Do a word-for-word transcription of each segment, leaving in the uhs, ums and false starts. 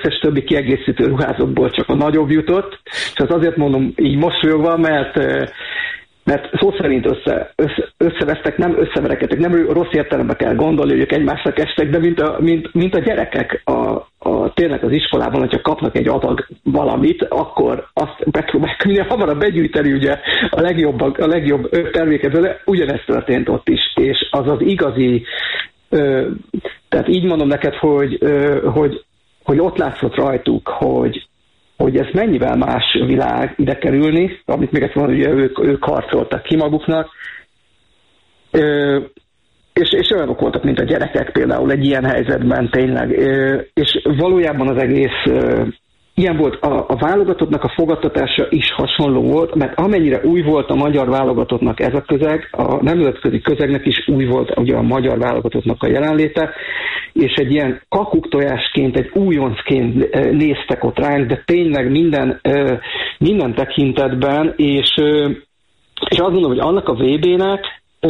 összes többi kiegészítő ruházatból csak a nagyobb jutott, és ezt azért mondom így mosolyogva, mert mert szó szerint össze, össze, összevesztek, nem összeverekedtek, nem rossz értelembe kell gondolni, hogy ők egymásnak estek, de mint a, mint, mint a gyerekek a, a, tényleg az iskolában, hogyha kapnak egy adag valamit, akkor azt megpróbálják minél hamarabb begyűjteni ugye a legjobb, a legjobb terméket, de ugyanezt történt ott is, és az az igazi, ö, tehát így mondom neked, hogy, ö, hogy, hogy ott látszott rajtuk, hogy hogy ez mennyivel más világ ide kerülni, amit még egyszer mondom, ugye ők, ők harcoltak ki maguknak, Ö, és, és olyanok voltak, mint a gyerekek például egy ilyen helyzetben tényleg, Ö, és valójában az egész ö, ilyen volt, a, a válogatottnak a fogadtatása is hasonló volt, mert amennyire új volt a magyar válogatottnak ez a közeg, a nemzetközi közegnek is új volt ugye a magyar válogatottnak a jelenléte, és egy ilyen kakuktojásként, egy újoncként néztek ott ránk, de tényleg minden, minden tekintetben, és, és azt mondom, hogy annak a vé bének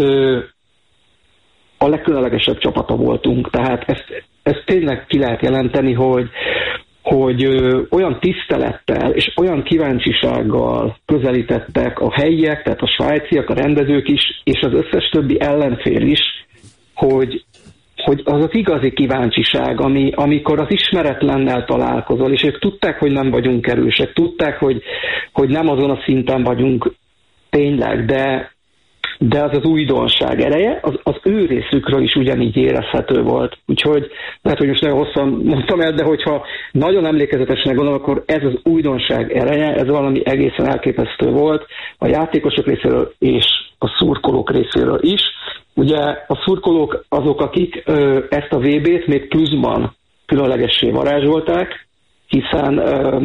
a legkülönlegesebb csapata voltunk, tehát ezt, ezt tényleg ki lehet jelenteni, hogy hogy ö, olyan tisztelettel és olyan kíváncsisággal közelítettek a helyiek, tehát a svájciak, a rendezők is, és az összes többi ellenfél is, hogy, hogy az az igazi kíváncsiság, ami, amikor az ismeretlennel találkozol, és ők tudták, hogy nem vagyunk erősek, tudták, hogy, hogy nem azon a szinten vagyunk tényleg, de de az az újdonság ereje, az, az ő részükről is ugyanígy érezhető volt. Úgyhogy lehet, hogy most nagyon hosszan mondtam el, de hogyha nagyon emlékezetesen gondolom, akkor ez az újdonság ereje, ez valami egészen elképesztő volt a játékosok részéről és a szurkolók részéről is. Ugye a szurkolók azok, akik ö, ezt a vé bét még pluszban különlegessé varázsolták, hiszen ö,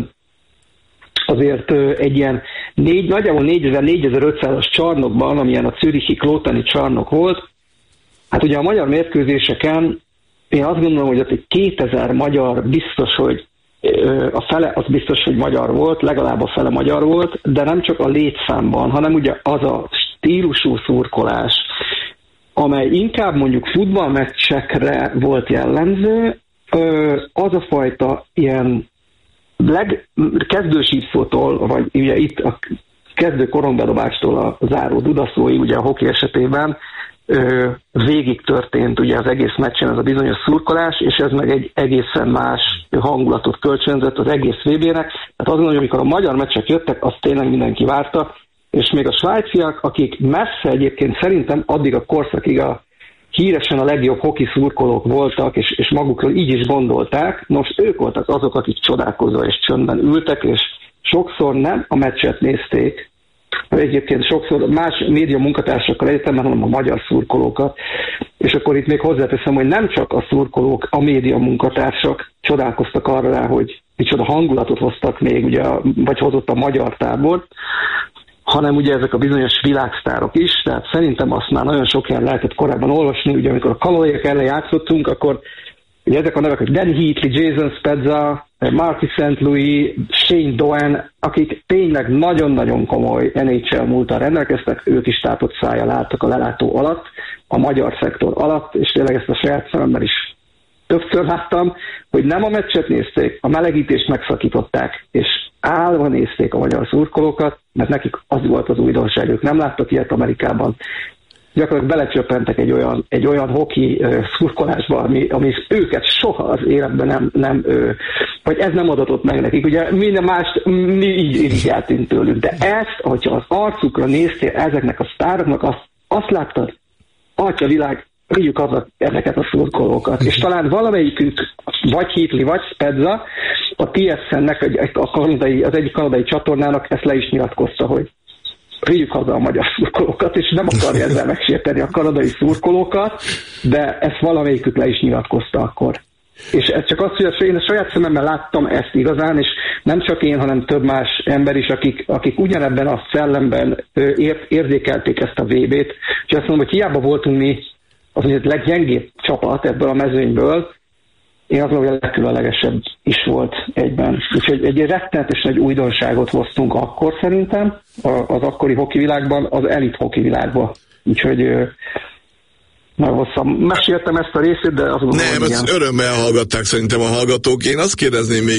azért egy ilyen négy, nagyjából négyezer-négyezer-ötszázas csarnokban, amilyen a zürichi klótani csarnok volt, hát ugye a magyar mérkőzéseken én azt gondolom, hogy ott egy kétezer magyar biztos, hogy a fele az biztos, hogy magyar volt, legalább a fele magyar volt, de nem csak a létszámban, hanem ugye az a stílusú szurkolás, amely inkább mondjuk futballmeccsekre volt jellemző, az a fajta ilyen leg, kezdősítszótól, vagy ugye itt a kezdő korongbedobástól a záró dudaszóig, ugye a hoki esetében ö, végig történt ugye az egész meccsen ez a bizonyos szurkolás, és ez meg egy egészen más hangulatot kölcsönzött az egész vé bének. Tehát azt gondolom, hogy amikor a magyar meccsek jöttek, azt tényleg mindenki várta, és még a svájciak, akik messze egyébként szerintem addig a korszakig a híresen a legjobb hoki szurkolók voltak, és, és magukról így is gondolták. Most ők voltak azok, akik csodálkozva és csöndben ültek, és sokszor nem a meccset nézték, egyébként sokszor más média munkatársakkal egyetemben, hanem a magyar szurkolókat. És akkor itt még hozzáteszem, hogy nem csak a szurkolók, a média munkatársak csodálkoztak arra rá, hogy micsoda hangulatot hoztak még, ugye, vagy hozott a magyar tábor, hanem ugye ezek a bizonyos világsztárok is, tehát szerintem azt már nagyon sok helyen lehetett korábban olvasni, ugye amikor a kanadaiak ellen játszottunk, akkor ugye ezek a nevek, hogy Dan Heatley, Jason Spezza, Marty Saint Louis, Shane Doan, akik tényleg nagyon-nagyon komoly en há el múltal rendelkeztek, ők is tátott szájjal álltak a lelátó alatt, a magyar szektor alatt, és tényleg ezt a saját szememmel is többször láttam, hogy nem a meccset nézték, a melegítést megszakították, és állva nézték a magyar szurkolókat, mert nekik az volt az újdonság, ők nem láttak ilyet Amerikában. Gyakorlatilag belecsöppentek egy olyan, egy olyan hoki uh, szurkolásba, ami, ami őket soha az életben nem, nem uh, vagy ez nem adatott meg nekik. Ugye minden mást mi így, így eltűnt tőlük, de ezt, hogyha az arcukra néztél ezeknek a sztároknak, azt, azt láttad, atya világ, vigyük azok ezeket a szurkolókat. És talán valamelyikük, vagy Heatley, vagy Spezza, a té es en-nek, a kanadai, az egyik kanadai csatornának ezt le is nyilatkozta, hogy vigyük haza a magyar szurkolókat, és nem akarja ezzel megsérteni a kanadai szurkolókat, de ezt valamelyikük le is nyilatkozta akkor. És ez csak az, hogy én a saját szememmel láttam ezt igazán, és nem csak én, hanem több más ember is, akik, akik ugyanebben a szellemben ér, érzékelték ezt a vé bét. És azt mondom, hogy hiába voltunk mi az ugye leggyengébb csapat ebből a mezőnyből, én azt mondom, hogy a legkülönlegesebb is volt egyben. Úgyhogy egy rettenetes nagy újdonságot hoztunk akkor szerintem, az akkori hoki világban, az elit hoki világban. Úgyhogy nagyon hosszan meséltem ezt a részét, de azt gondolom, nem, ezt örömmel hallgatták szerintem a hallgatók. Én azt kérdezném még